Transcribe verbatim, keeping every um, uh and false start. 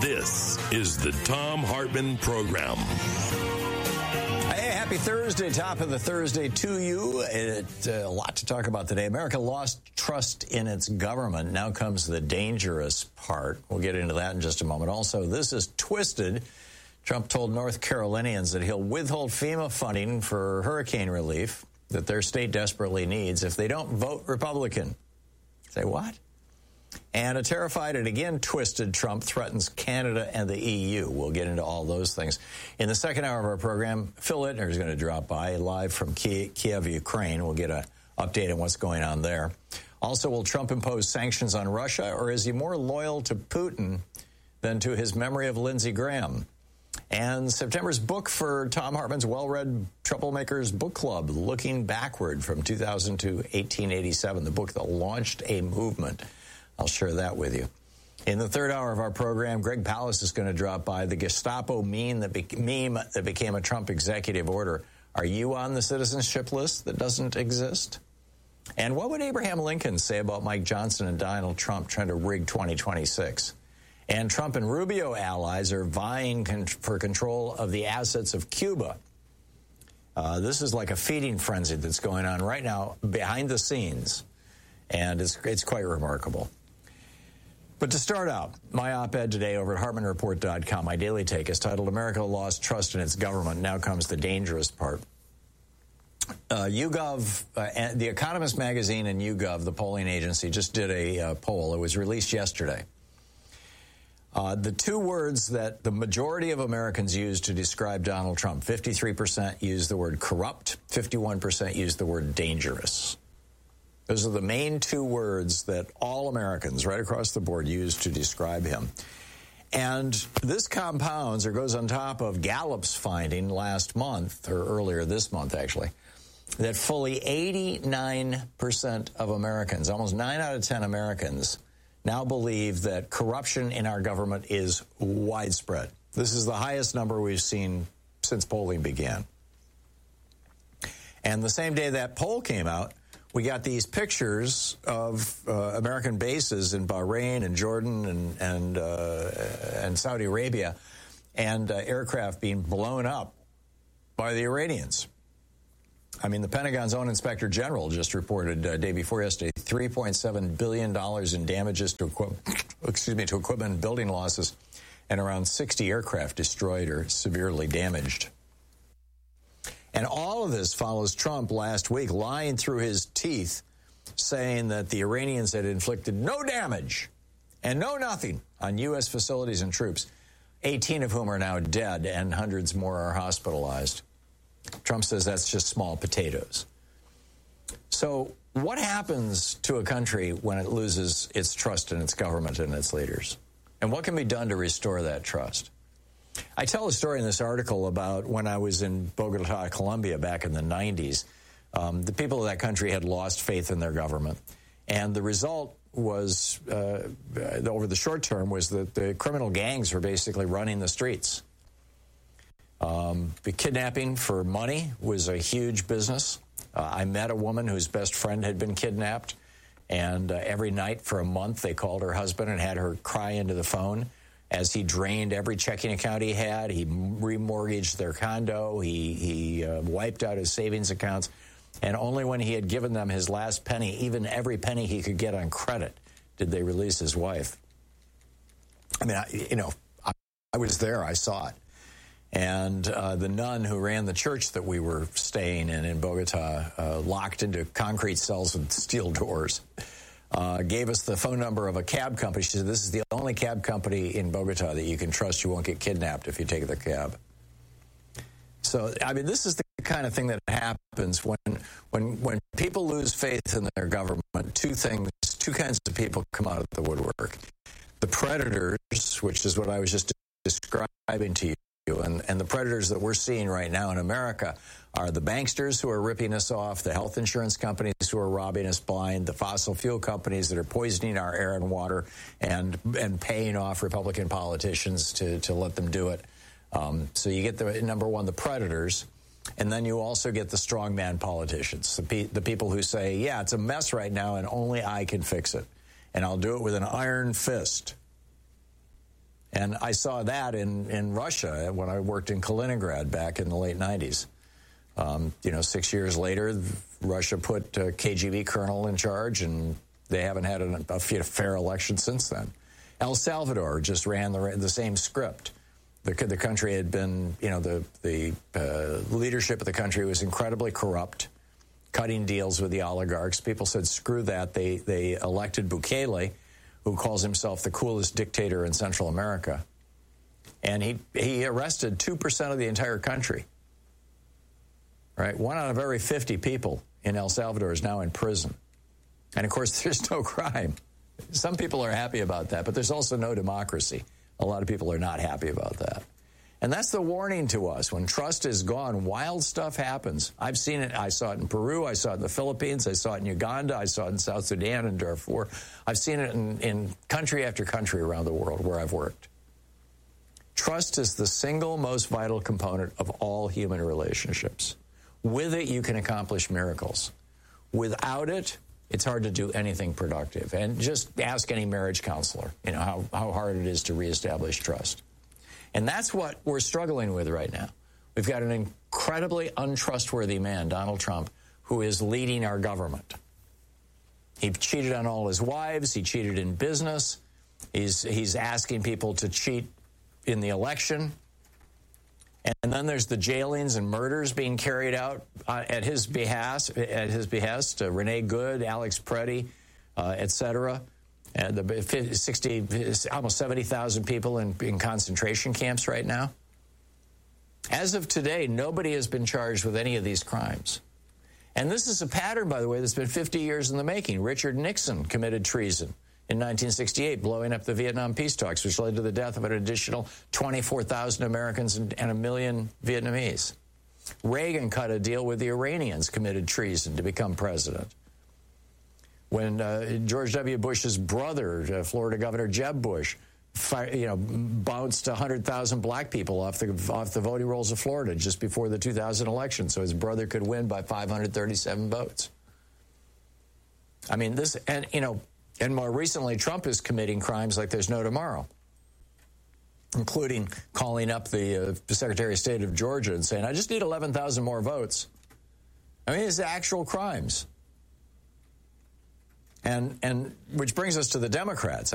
This is the Thom Hartmann Program. Hey, happy Thursday. Top of the Thursday to you. It, uh, a lot to talk about today. America lost trust in its government. Now comes the dangerous part. We'll get into that in just a moment. Also, this is twisted. Trump told North Carolinians that he'll withhold FEMA funding for hurricane relief that their state desperately needs if they don't vote Republican. Say what? And a terrified and again twisted Trump threatens Canada and the E U. We'll get into all those things. In the second hour of our program, Phil Ittner is going to drop by live from Kiev, Ukraine. We'll get an update on what's going on there. Also, will Trump impose sanctions on Russia, or is he more loyal to Putin than to his memory of Lindsey Graham? And September's book for Thom Hartmann's well-read Troublemakers Book Club, Looking Backward from two thousand to eighteen eighty-seven, the book that launched a movement. I'll share that with you. In the third hour of our program, Greg Palast is going to drop by. The Gestapo meme that, be- meme that became a Trump executive order. Are you on the citizenship list that doesn't exist? And what would Abraham Lincoln say about Mike Johnson and Donald Trump trying to rig twenty twenty-six? And Trump and Rubio allies are vying con- for control of the assets of Cuba. Uh, this is like a feeding frenzy that's going on right now behind the scenes, and it's, it's quite remarkable. But to start out, my op-ed today over at Hartmann Report dot com, my daily take is titled, America Lost Trust in Its Government. Now comes the dangerous part. Uh, YouGov, uh, the Economist magazine and YouGov, the polling agency, just did a uh, poll. It was released yesterday. Uh, the two words that the majority of Americans use to describe Donald Trump, fifty-three percent use the word corrupt, fifty-one percent use the word dangerous. Those are the main two words that all Americans right across the board use to describe him. And this compounds or goes on top of Gallup's finding last month, or earlier this month actually, that fully eighty-nine percent of Americans, almost nine out of ten Americans, now believe that corruption in our government is widespread. This is the highest number we've seen since polling began. And the same day that poll came out, we got these pictures of uh, American bases in Bahrain and Jordan and and, uh, and Saudi Arabia, and uh, aircraft being blown up by the Iranians. I mean, the Pentagon's own Inspector General just reported uh, day before yesterday three point seven billion dollars in damages to equipment, excuse me, to equipment and building losses, and around sixty aircraft destroyed or severely damaged. And all of this follows Trump last week lying through his teeth, saying that the Iranians had inflicted no damage and no nothing on U S facilities and troops, eighteen of whom are now dead and hundreds more are hospitalized. Trump says that's just small potatoes. So what happens to a country when it loses its trust in its government and its leaders? And what can be done to restore that trust? I tell a story in this article about when I was in Bogota, Colombia, back in the nineties. Um, the people of that country had lost faith in their government. And the result was, uh, over the short term, was that the criminal gangs were basically running the streets. Um, the kidnapping for money was a huge business. Uh, I met a woman whose best friend had been kidnapped. And uh, every night for a month, they called her husband and had her cry into the phone as he drained every checking account he had. He remortgaged their condo. He, he uh, wiped out his savings accounts. And only when he had given them his last penny, even every penny he could get on credit, did they release his wife. I mean, I, you know, I, I was there. I saw it. And uh, the nun who ran the church that we were staying in in Bogota, uh, locked into concrete cells with steel doors, Uh, gave us the phone number of a cab company. She said, this is the only cab company in Bogota that you can trust you won't get kidnapped if you take the cab. So, I mean, this is the kind of thing that happens when when when people lose faith in their government. Two things, two kinds of people come out of the woodwork. The predators, which is what I was just describing to you, and, and the predators that we're seeing right now in America are the banksters who are ripping us off, the health insurance companies who are robbing us blind, the fossil fuel companies that are poisoning our air and water and and paying off Republican politicians to, to let them do it. Um, so you get, the number one, the predators, and then you also get the strongman politicians, the, pe- the people who say, yeah, it's a mess right now and only I can fix it, and I'll do it with an iron fist. And I saw that in, in Russia when I worked in Kaliningrad back in the late nineties. Um, you know, six years later, Russia put a K G B colonel in charge, and they haven't had an, a fair election since then. El Salvador just ran the, the same script. The, the country had been, you know, the, the uh, leadership of the country was incredibly corrupt, cutting deals with the oligarchs. People said, screw that. They, they elected Bukele, who calls himself the coolest dictator in Central America. And he, he arrested two percent of the entire country. Right? One out of every fifty people in El Salvador is now in prison. And, of course, there's no crime. Some people are happy about that, but there's also no democracy. A lot of people are not happy about that. And that's the warning to us. When trust is gone, wild stuff happens. I've seen it. I saw it in Peru. I saw it in the Philippines. I saw it in Uganda. I saw it in South Sudan and Darfur. I've seen it in, in country after country around the world where I've worked. Trust is the single most vital component of all human relationships. With it, you can accomplish miracles. Without it, it's hard to do anything productive. And just ask any marriage counselor, you know, how, how hard it is to reestablish trust. And that's what we're struggling with right now. We've got an incredibly untrustworthy man, Donald Trump, who is leading our government. He cheated on all his wives. He cheated in business. He's, he's asking people to cheat in the election. And then there's the jailings and murders being carried out uh, at his behest, at his behest, uh, Renee Good, Alex Preddy, uh, et cetera. And the sixty, almost seventy thousand people in, in concentration camps right now. As of today, nobody has been charged with any of these crimes. And this is a pattern, by the way, that's been fifty years in the making. Richard Nixon committed treason in nineteen sixty-eight, blowing up the Vietnam peace talks, which led to the death of an additional twenty-four thousand Americans and, and a million Vietnamese. Reagan cut a deal with the Iranians, committed treason to become president. When uh, George W. Bush's brother, uh, Florida Governor Jeb Bush, fi- you know, bounced one hundred thousand black people off the off the voting rolls of Florida just before the two thousand election, so his brother could win by five hundred thirty-seven votes. I mean, this, and you know. And more recently, Trump is committing crimes like there's no tomorrow, including calling up the, uh, the Secretary of State of Georgia and saying, I just need eleven thousand more votes. I mean, it's actual crimes. And, and which brings us to the Democrats.